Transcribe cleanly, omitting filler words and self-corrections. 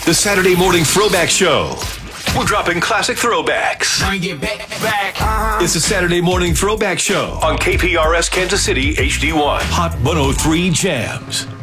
The Saturday Morning Throwback Show. We're dropping classic throwbacks. Bring it back. It's the Saturday Morning Throwback Show on KPRS Kansas City HD1. Hot 103 Jams.